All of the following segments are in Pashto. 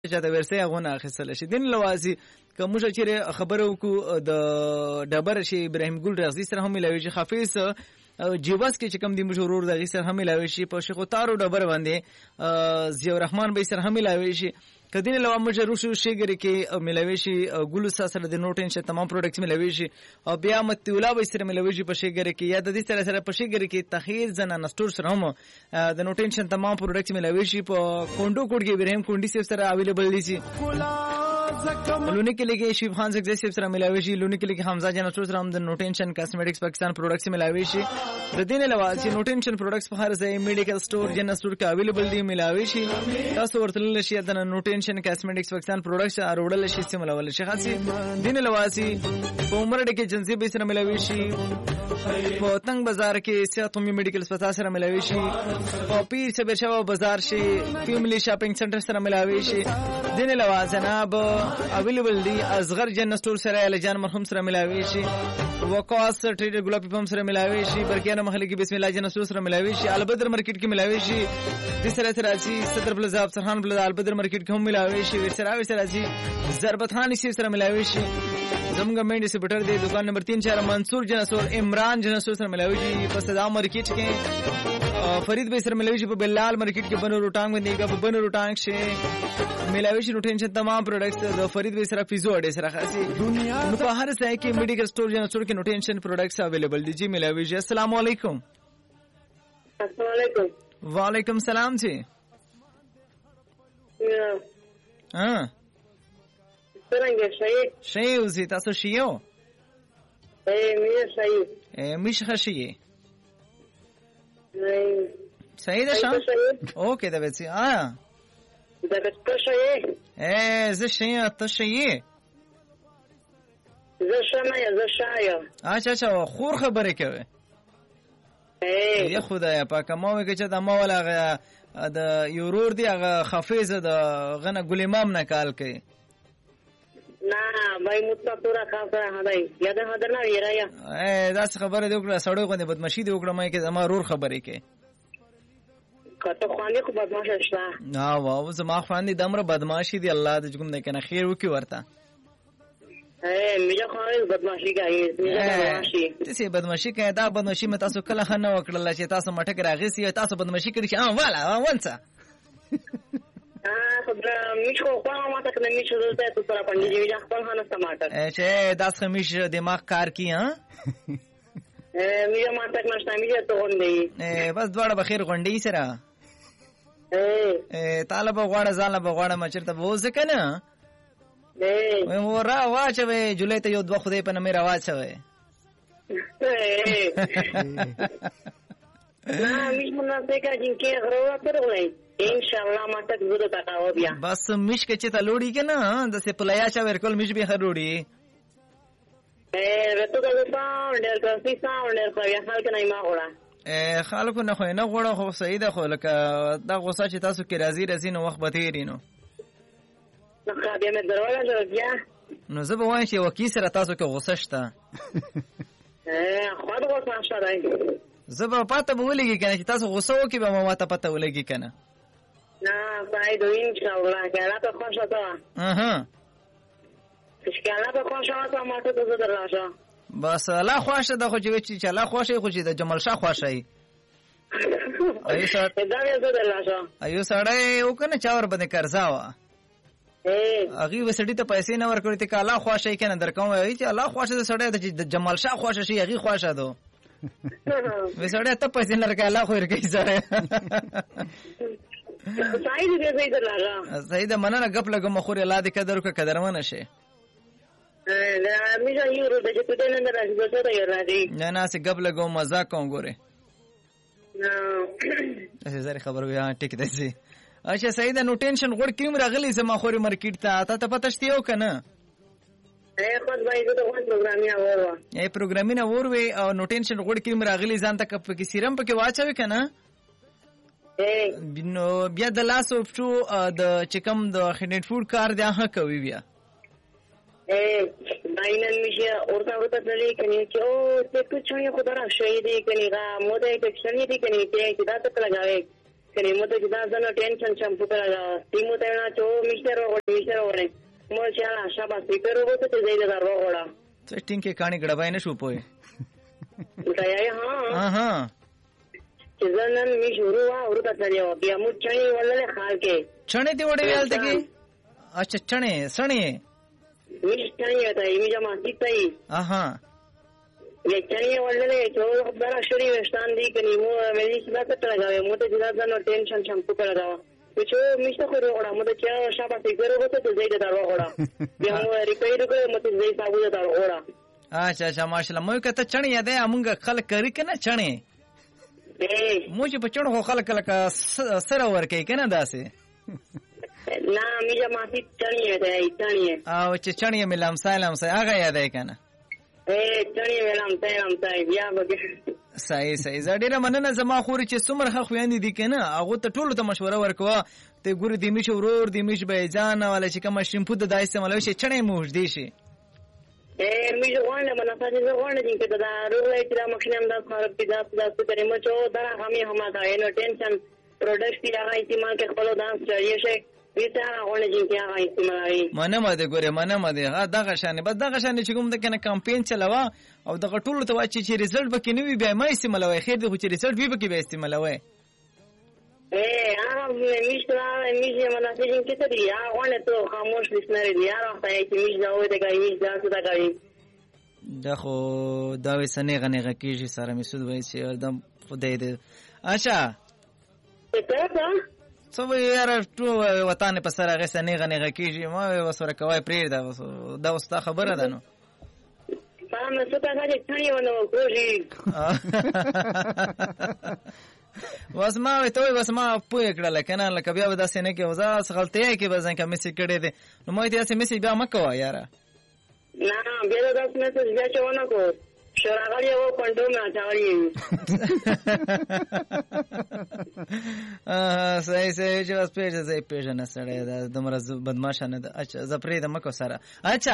چې دا ورسې غونه اخیستل شي. دین لوازي کوم چې خبرو کو د ډبر شي ابراهیم ګل رازي سره هم ملاوي شي حافظ جیواس کې چې کوم دی مشهور د سره هم ملاوي شي په شیخ تارو ډبر باندې ضیاء الرحمن به سره هم ملاوي شي. کدی له مجه روشو شیګری کې ملاوي شي ګل سره د نو ټینشن تمام پروډکټس ملاوي شي او بیا متولا به سره ملاوي شي په شیګری کې یا د دې سره په شیګری کې تخیر زنه نستور سره هم د نو ټینشن تمام پروډکټس ملاوي شي په کوندو کوډ کې ابراهیم کونډي سره اویلیبل دي شي. لونی کې لګي شیف خان زګ زیب سره ملاوي شي. لونی کې لګي حمزه جان سره هم د نو ټینشن کاسمیټکس پاکستان پروډکټس ملاوي شي. د دین علاوه چې نو ټینشن پروډکټس په هر ځای میډیکل سٹور جن سٹور کې اویلیبل دي ملاوي شي. تاسو ورته شي د نو ټینشن کاسمیټکس پاکستان پروډکټس اروړل شي چې ملاول شي. خاصي دین علاوه په عمر ډکه جنسي به سره ملاوي شي. په تنگ بازار کې سیاتومي میډیکل سپتا سره ملاوي شي. په پیر صبر شاو بازار شي فیملی شاپینګ سنټر سره ملاوي شي. دین علاوه جناب اویلیبل دی اصغر جن سٹور سره الجان مرحوم سره ملاوي شي. وقاص ټریډر ګلابي پم سره ملاوي شي. برکیانه محل کې بسم الله جن سٹور سره ملاوي شي. البدر مارکیټ کې ملاوي شي. د سره راځي صدر پلازا سرحان پلازا البدر مارکیټ کې هم ملاوي شي. ورسره راځي ضربت خان سی سره ملاوي شي. زمونږ مینډ سپټر دی دکان نمبر 3 منصور جن سٹور عمران جن سٹور سره ملاوي شي. په صدام مارکیټ کې فرید به سره ملاوي شي. په بلال مارکیټ کې بنو روټانګ باندې په بنو روټانګ شي ملاوي شي. نو ټینشن تمام پروډکټس د فرید به سره فیزو اډه سره خاصي نو په هر ځای کې میډیکل سٹور جن سٹور کې نو ټینشن پروډکټس اویلیبل دي جی ملاوي شي. السلام علیکم. السلام علیکم. وعلیکم السلام جی. ها څنګه شي اوسې تاسو شيو مش خشيه سعيدة شام اوكي ده بس ده بتشيه زي شيء التشيه زي شايه اچھا خور خبره کوي یا خدایا پاک ما وکړه چې د ما ولا د یورور دی هغه حافظ د غنه ګل امام نه کال کوي نه بای متطوره خاصه هداي یا ده هدر نه یرایا دا خبره دی وکړه سړی غو نه بدمشي دی وکړه مې کې زما رور خبره کوي کته خوانې خو بدمعاش شته نا واو زما خوانې دمر بدمعشي دی الله دې کوم نه کنه خیر وکي ورته میجا خو بدمعشي کوي بدمعشي څه بدمعشي کوي دا بدمعشي مې تاسو کله خنه وکړل چې تاسو مټک راغسي تاسو بدمعشي کړی چې والا ونڅه خبره میشو خو ما ته کنه میشو دلته تو سره پندې دی خپل خانه ټماټر چې داس خمیش دماغ کار کی ها میجا ما ته نشته میجا ته غونډي بس دواړه بخیر غونډي سره طالب غواړه ځاله بغواړه مچرته وځ کنه و را واچوي جولای ته یو دوه خدای په نامه را واچوي نه میش مونږ ته کا جنکه غرو ترولای ان شاء الله ما ته زړه تاو بیا بس میش کې چې ته لوړی کنه د سه پلایا چا ورکول میش به خروړي رته دا ډېر کافي ډېر په یا حال کې نه ما غوړه خلکو نه خو نه غوړه خو سیده خو لکه دا غوسه چې تاسو کې راځي نو وخت به تیرینو نو بیا مې دروازه بیا نو زه به وایم چې وکی سره تاسو کې غوسه شته خو دا غوسه شته زه به پته به ولګي کنه چې تاسو غوسه وکي به ما ته پته ولګي کنه نه باید ان شاء الله کله ته خوشا تا کله ته خوشا تا ما ته زه دراشه بس الله خوښه د خو چې الله خوښه خو چې د جمال شاه خوښه ایو سره دا یې زه دراشه ایو سره او کنه چاور باندې قرضا وا اغي وسړی ته پیسې نه ورکړې ته الله خوښه کنه درکوم وای چې الله خوښه سړی د جمال شاه خوښه شي اغي خوښه دو وسړی ته پیسې نه ورکړه الله خو ورکړي سره صحیح دی زه دراشه صحیح ده مننه غپ لګم خو الله دې قدر وکړه قدرمن شي میجا یورو د چې ته نه راځي زه ته راځي نه څه غب لګو مزه کوم ګوره نه زه خبر ویا ټیک ده سي اچھا صحیح ده نو ټینشن غوړ کیم راغلی زما خوري مارکیټ ته پته شتیو کنه خود باندې ته وایي پروګرامینګ اورو پروګرامینګ اوروي او نو ټینشن غوړ کیم راغلی ځان ته کپ کې سیرم پکې واچوي کنه نو بیا د لاس اف ټو د چکم د خنډ فود کار دی هغه کوي بیا داینن میشه ورته تللی کني چې او ته څه یو خدای راځي دی کني را موده کې څنګه دی کني ته دا ته لګاوي کني مو ته دا زنه ټینشن شم پکړه تیمو ته نه چو میشتر وره مو چاله شابه سپیکر وته ته زیاده درو وړه سټینګ کې کانی غړبای نه شو پوي ځای ها ځنن می شروع ورته تریو بیا مو چني ولله خال کې چني دی وړي ویل ته کې اچھا چني سني می چني ته می جما سیتای اها ये चनिए वाले जो बड़ा शरीर वेस्टान दी कनी मो मेरी सिदा कट लगावे मो तो जिदा जन टेंशन शैम्पू कर लगावा कुछ मिस्टर को रोड़ा मो तो क्या शाबा सिगरो होते तो जेई दारो होड़ा ये मो रिपेयर को मत जेई साबु दारो होड़ा अच्छा अच्छा माशाल्लाह मो कते चणी यादे अमंग खल करी कने चणी मो जे बचण हो खल कल का सरवर के कने दासे ना मिजा मासी चणी है चणी है आ चणी मिलम सालम से आगा यादे कने چني ولم ته بیا وګه صحیح زړه مننه زما خوري چې څومره خويندې دي کنه هغه ته ټولو ته مشوره ورکوه ته ګوري د میش ورور د میش به ځان ولا چې کوم شیمپو د دای استعمال شي چنه موج دي شي میش غوانه منه فاجي غوانه دي کته دا روغلای چې مخنم د خراب دي دا څه کوي مو چې دا همي هم دا نو ټینشن پروډکټ دی هغه استعمال کې خپل دانس چایي شي ویته غوانه دي چې هغه استعمالوي منه مده ګوره منه مده ها دغه شانه بس دغه شانه چې کوم د کنه کمپاین چلاوه او دغه ټولو ته واچي چې ریزلټ بکې نه وي بیا ما استعمالوي خیر دی خو چې ریزلټ وي بکې به استعمالوي هغه میشترا میشه مناسبین کې ته دی هغه نه ته خاموش لسنری دی هغه ته چې میش دا وې د کوي دا څه دا کوي دا خو دا وسنه غنغه کیږي سره مسعود وای چې دم خدای دې اچھا څو یار ټو وطن په سره غسنه غنغه کیږي ما وسره کوي پرې دا وستا خبره ده نو پام څه ته راځي څنګه ونه کوشي واسما ته واسما پوي کړل کنه لکه بیا وداسې نه کې وځه غلطي کې وځه کې میسج کړي دي نو مې ته اسې میسج بیا مکو یار نه بیا دا میسج بیا چونه کو شراغلی او پندو ما چاوي صحیح چې واس پیژ نه سره د مرز بدمعشانه اچھا زپری د مکو سره اچھا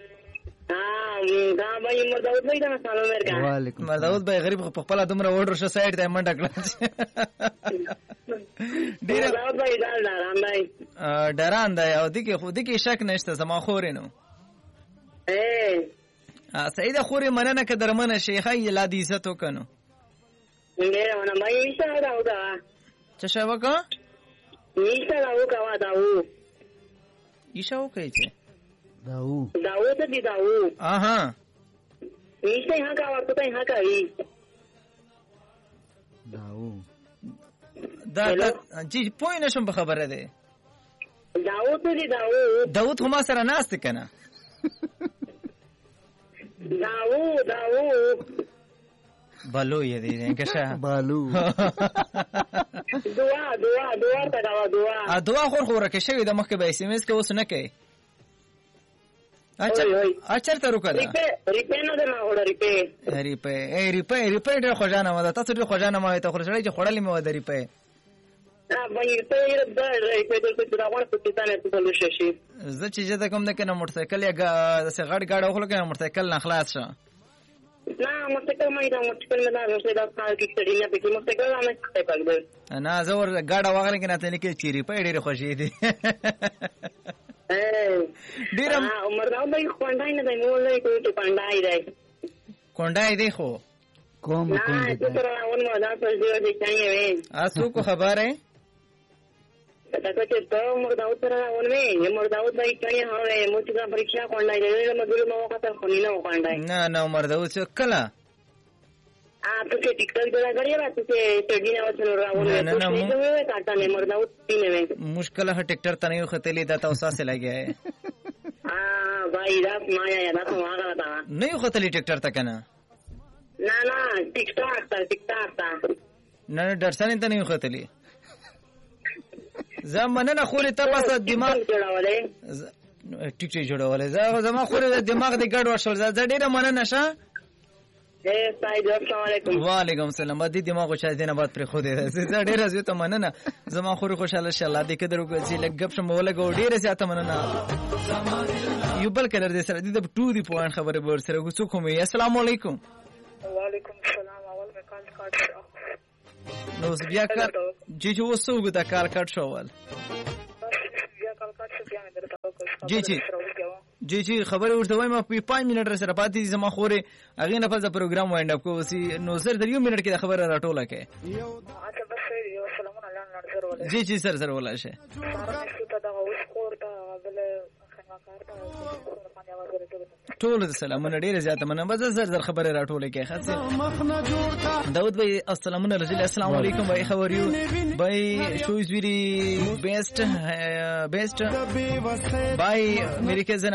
دا به مرداود وای دا سلام ورکا وعلیکم مرداود به غریب په خپل دومره وډر شو سایډ ته منډه کړل ډیر مرداود وای دا ډران دی او دغه خو دغه شک نشته زما خورینو سیده خوري مننه که درمنه شیخه لا دې عزت وکنو نه ونه مې ایسه راودا څه شو وکا ایسه راوکا داو ایسه وکای چې داو ته دی داو اها ایسه هغه ورته هغه وی داو دا چې پوی نشم په خبره ده داو ته دی داود هم سره ناست کنه داو بالو یې دی کښه بالو دعا تا دعا خور کې شوی د مخکې به اس ام اس کې اوس نه کوي اچھا ته روکا دا ریپې نه ده وړه ریپې ډېر خوشانه مده تاسو ډېر خوشانه مې ته خورشړې چې خړلې مې ودا ریپې زه چې زه کوم نه کنه موټرسایکل یا د غړ غاړه خو کنه موټرسایکل نه خلاص شه نه موټرسایکل مې دا دا کار کې کړی نه پکې موټرسایکل نه پکې نه زور غاړه واغله کنه ته لیکي چیرې په ډېر خوشې دي ډېر عمر دا به خوندای نه دی مو نه کوي ته پاندای دی کونډای دی خو کوم نه ته تر اون ما دا څه دی چې چانه وې اسو کو خبره تاسو چې ته موږ دا تر اون مې موږ دا وځي چې هغه مو چې پریکشا کونډای دی نو موږ نو وخت خو نه کونډای نه عمر دا څه کله ته چې ټیک ټاک دا غړي راته چې تډینه وڅنو راوونه نه کاټا نه موږ دا وځینې مشکل ہے ټیکټر ته نه ختلی دا تاسو سره لګیا ہے بھائی دا ما یا دا څنګه راغلا نه ختلی ټیکټر ته کنه نه ټیک ټاک تا نه درسنه ته نه ختلی زمانه نه خوري ته پس دماغ جوړولې ټیک ټیک جوړولې زما خوري دماغ دې ګډ وشول زه ډیره مننه نشه السلام علیکم وعلیکم السلام دې دماغ چې دینه بعد پر خو دې زه ډیره زیاته مننه زما خوري خوشاله انشاء الله دې کډرو چې لګب شم ولګو ډیره زیاته مننه یو بل کلر دې سره دې د 2 دی پوینټ خبره ور سره کو څوک مې السلام علیکم وعلیکم السلام اول میں کال کاٹ نو بیا کار جی چې وسوګو دا کار کټ شوال جی خبر ورته وایم په 5 منټ سره پاتې زما خوري اغه نه فز پروګرام وایند اپ کو سی نو سر د یو منټ کې خبره راټوله کې جی سر ولا شه ټول سلامونه ډیره زیاته مننه بس زر خبره راټوله کې خاصه داود بھائی السلام علیکم السلام علیکم بھائی how are you bhai show is very best bhai मेरी कजन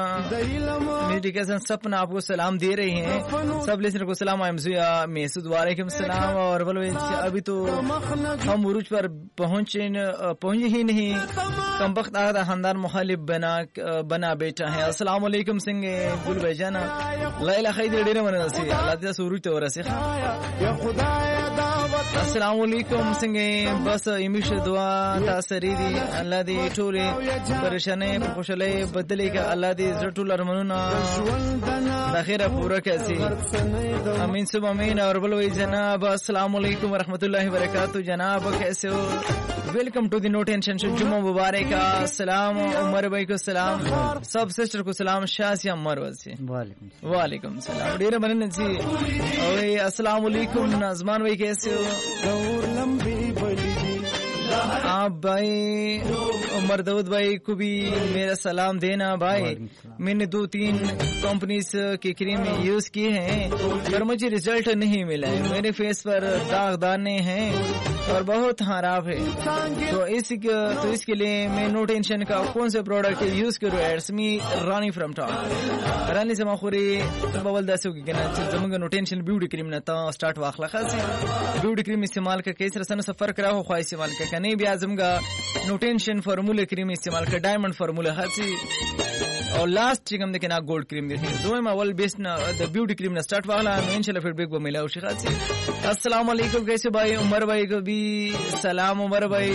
सपना आपको सलाम दे रही हैं सब लिसनर को सलाम आई एम जुया मेसूद वालेकुम सलाम और बोलो अभी तो हम उरूज पर पहुंचे ही नहीं कमबख्त आधा खानदान मुखालिफ बना बेटा है अस्सलाम वालेकुम सिंह गुल भाई जाना लैला खैदर डेरे मन नसी अल्लाह दे सुरूज तो रसी या खुदा अस्सलाम वालेकुम सिंह बस इमिश दुआ तासरीदी अल्लाह दी टोले परेशानी खुशले बदले का अल्लाह दी जटुल अरमानुना दाखिरा पूरा कैसी आमीन सुब आमीन और बोलो जनाब अस्सलाम वालेकुम व रहमतुल्लाहि व बरकातहू जनाब कैसे हो welcome to the no tension show जुम्मा मुबारक सलाम उमर भाई को सलाम सब सिस्टर को सलाम शासिया उमर से वालेकुम सलाम डेरे मनन जी ओए अस्सलाम वालेकुम नाज़मान भाई कैसे हो लंबी बड़ी आप भाई उमर दाऊद भाई को भी मेरा सलाम देना भाई मैंने 2-3 कंपनीज के क्रीम यूज किए हैं पर मुझे रिजल्ट नहीं मिला है मेरे फेस पर दाग दाने हैं और बहुत खराब है तो इसके लिए मैं नो टेंशन का कौन से प्रोडक्ट यूज करूँ एड्स मी रानी फ्रॉम टॉप रानी से माखुरी बवल दासो की कहना जमंगा नो टेंशन ब्यूटी क्रीम ना ता स्टार्ट वाखला खासी ब्यूटी क्रीम इस्तेमाल का कैसे रसन सफर करा हो ख्वाहिश इस्तेमाल का नहीं भी आजमगा नो टेंशन फार्मूला क्रीम इस्तेमाल का डायमंड फार्मूला खासी और लास्ट चिकम देखे ना गोल्ड क्रीम देखे दो में अवल बेस्ट ना द ब्यूटी क्रीम ना स्टार्ट वाला इंशाल्लाह फीडबैक वो मिला उसी खासी अस्सलाम वालेकुम कैसे भाई उमर भाई को भी सलाम उमर भाई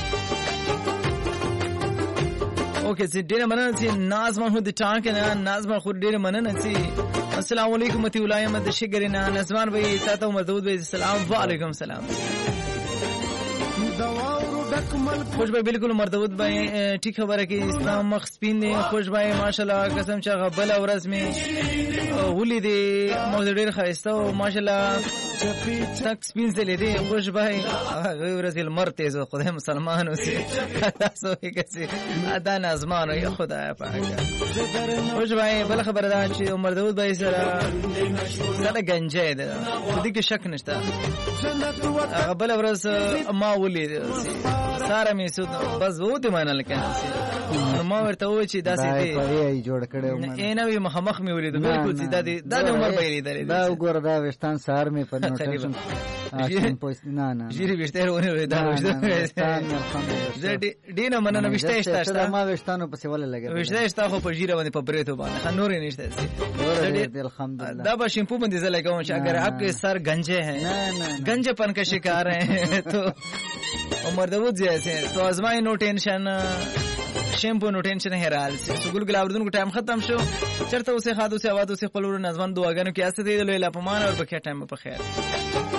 ओके जी डेरे मनन सी नाज़मा खुद टांक ना नाज़मा खुद डेरे मनन सी अस्सलाम वालेकुम मती उलाय मत शिगरना नाज़मान भाई ताता उमर दाऊद भाई सलाम वालेकुम सलाम खुश भाई बिल्कुल मर्दवत भाई ठीक खबर है कि इस्लाम मखस्पिन ने खुश भाई माशाल्लाह कसम चाह बला औरज में हुली दे मौजूद खाइस्ता माशाल्लाह तक स्पिन से ले दे खुश भाई औरज मरते जो खुदा मुसलमान उसे सो कैसे अदा नाज़मान या खुदा पाक खुश भाई बला खबरदार ची मर्दवत भाई सरा गंजे दे खुद की शक नशता बला औरज ما ولید ساره می سود بس وو دې مانل کنه ما ورته و چې داسې دی پرې جوړ کړو نه وی مخمخ می ولید بالکل سیده دی دا عمر به لیدل دا وګوره دا وشتان سار می په نوټیشن اکشن پوست نه جری وشته ونه دا وشته دینه مننه وشته اشتا ما وشتانو په سیواله لګي وشته اشتا خو په جیره باندې په بریتو باندې نور نشته الحمدلله دا به شیمپو باندې زله کوم چې اگر आपके सर गंजे हैं गंजेपन का शिकार हैं तो उमर दाऊद जैसे तो आजमाई no tension shampoo no tension है राल से सुगुल गुलाबदुन को टाइम खत्म शो चरता उसे खाद उसे आवाज उसे खलूर नजमान दुआगानो की आसे दे लो इला पमान और बखिया टाइम पे खैर